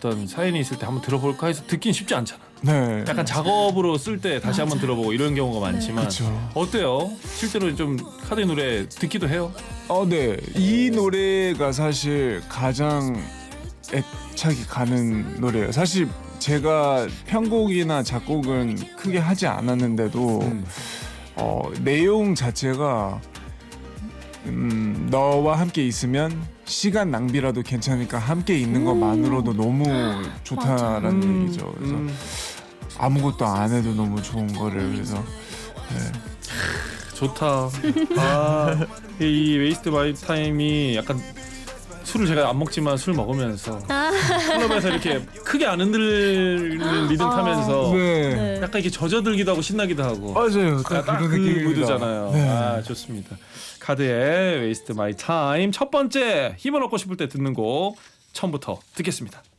어떤 사연이 있을 때 한번 들어볼까 해서 듣긴 쉽지 않잖아. 네. 약간 작업으로 쓸 때 다시 한번 들어보고 이런 경우가 많지만 그쵸. 어때요? 실제로 좀 카드의 노래 듣기도 해요? 네. 이 노래가 사실 가장 애착이 가는 노래예요. 사실 제가 편곡이나 작곡은 크게 하지 않았는데도 내용 자체가 너와 함께 있으면 시간 낭비라도 괜찮으니까 함께 있는 것만으로도 너무 좋다라는 얘기죠. 그래서 아무것도 안 해도 너무 좋은 거를 그래서 좋다. 이 웨이스트 마이 타임이 약간 술을 제가 안 먹지만 술 먹으면서 클럽에서 이렇게 크게 안 흔들리는 리듬 타면서 네. 약간 이렇게 젖어들기도 하고 신나기도 하고 맞아요. 딱 그런 그 느낌입니다. 무드잖아요. 네. 좋습니다. 카드의 웨이스트 마이 타임 첫 번째 힘을 얻고 싶을 때 듣는 곡 처음부터 듣겠습니다.